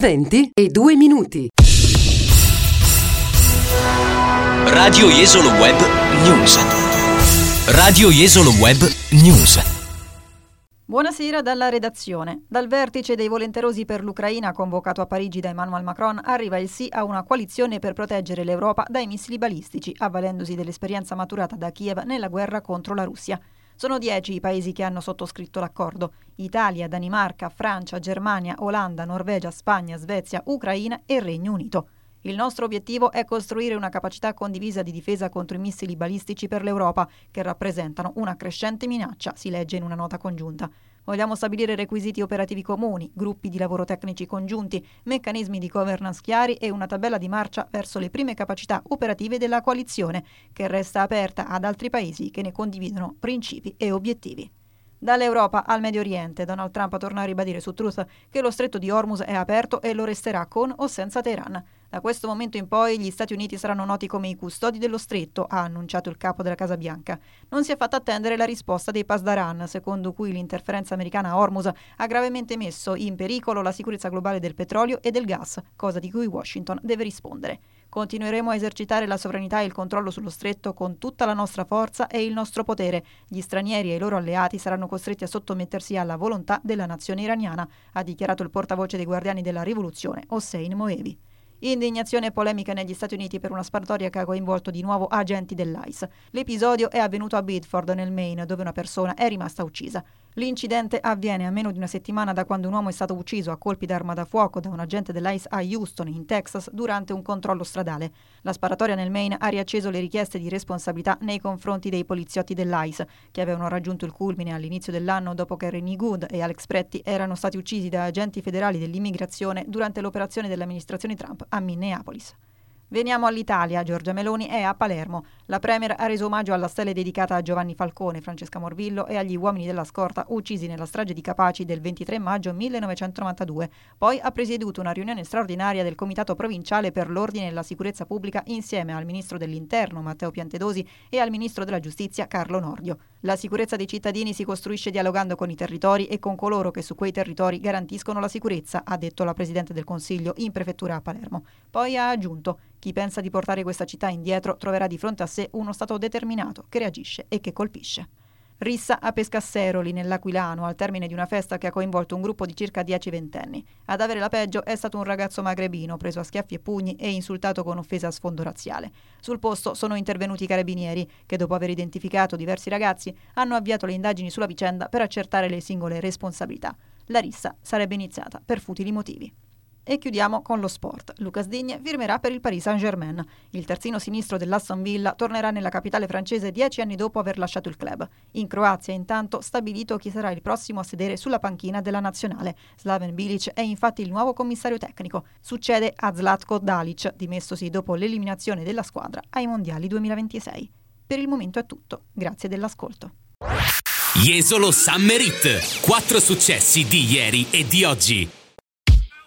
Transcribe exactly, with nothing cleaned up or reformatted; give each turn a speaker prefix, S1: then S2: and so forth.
S1: venti e due minuti.
S2: Radio Jesolo Web News. Radio Jesolo Web News.
S3: Buonasera dalla redazione. Dal vertice dei volenterosi per l'Ucraina convocato a Parigi da Emmanuel Macron arriva il sì a una coalizione per proteggere l'Europa dai missili balistici, avvalendosi dell'esperienza maturata da Kiev nella guerra contro la Russia. Sono dieci i paesi che hanno sottoscritto l'accordo: Italia, Danimarca, Francia, Germania, Olanda, Norvegia, Spagna, Svezia, Ucraina e Regno Unito. Il nostro obiettivo è costruire una capacità condivisa di difesa contro i missili balistici per l'Europa, che rappresentano una crescente minaccia, si legge in una nota congiunta. Vogliamo stabilire requisiti operativi comuni, gruppi di lavoro tecnici congiunti, meccanismi di governance chiari e una tabella di marcia verso le prime capacità operative della coalizione, che resta aperta ad altri paesi che ne condividono principi e obiettivi. Dall'Europa al Medio Oriente, Donald Trump torna a ribadire su Truth che lo stretto di Hormuz è aperto e lo resterà con o senza Teheran. Da questo momento in poi gli Stati Uniti saranno noti come i custodi dello stretto, ha annunciato il capo della Casa Bianca. Non si è fatta attendere la risposta dei Pasdaran, secondo cui l'interferenza americana a Hormuz ha gravemente messo in pericolo la sicurezza globale del petrolio e del gas, cosa di cui Washington deve rispondere. Continueremo a esercitare la sovranità e il controllo sullo stretto con tutta la nostra forza e il nostro potere. Gli stranieri e i loro alleati saranno costretti a sottomettersi alla volontà della nazione iraniana, ha dichiarato il portavoce dei Guardiani della Rivoluzione, Hossein Moevi. Indignazione e polemica negli Stati Uniti per una sparatoria che ha coinvolto di nuovo agenti dell'I C E. L'episodio è avvenuto a Bedford, nel Maine, dove una persona è rimasta uccisa. L'incidente avviene a meno di una settimana da quando un uomo è stato ucciso a colpi d'arma da fuoco da un agente dell'I C E a Houston, in Texas, durante un controllo stradale. La sparatoria nel Maine ha riacceso le richieste di responsabilità nei confronti dei poliziotti dell'I C E, che avevano raggiunto il culmine all'inizio dell'anno dopo che Rennie Good e Alex Pretti erano stati uccisi da agenti federali dell'immigrazione durante l'operazione dell'amministrazione Trump a Minneapolis. Veniamo all'Italia. Giorgia Meloni è a Palermo. La Premier ha reso omaggio alla stele dedicata a Giovanni Falcone, Francesca Morvillo e agli uomini della scorta uccisi nella strage di Capaci del ventitré maggio millenovecentonovantadue. Poi ha presieduto una riunione straordinaria del Comitato Provinciale per l'Ordine e la Sicurezza Pubblica insieme al Ministro dell'Interno Matteo Piantedosi e al Ministro della Giustizia Carlo Nordio. La sicurezza dei cittadini si costruisce dialogando con i territori e con coloro che su quei territori garantiscono la sicurezza, ha detto la Presidente del Consiglio in prefettura a Palermo. Poi ha aggiunto: chi pensa di portare questa città indietro troverà di fronte a sé uno Stato determinato che reagisce e che colpisce. Rissa a Pescasseroli, nell'Aquilano, al termine di una festa che ha coinvolto un gruppo di circa dieci ventenni. Ad avere la peggio è stato un ragazzo magrebino, preso a schiaffi e pugni e insultato con offesa a sfondo razziale. Sul posto sono intervenuti i carabinieri, che dopo aver identificato diversi ragazzi hanno avviato le indagini sulla vicenda per accertare le singole responsabilità. La rissa sarebbe iniziata per futili motivi. E chiudiamo con lo sport. Lucas Digne firmerà per il Paris Saint-Germain. Il terzino sinistro dell'Aston Villa tornerà nella capitale francese dieci anni dopo aver lasciato il club. In Croazia, intanto, stabilito chi sarà il prossimo a sedere sulla panchina della nazionale. Slaven Bilic è infatti il nuovo commissario tecnico. Succede a Zlatko Dalic, dimessosi dopo l'eliminazione della squadra ai mondiali duemilaventisei. Per il momento è tutto. Grazie dell'ascolto.
S2: Jesolo Summer Hit. Quattro successi di ieri e di oggi.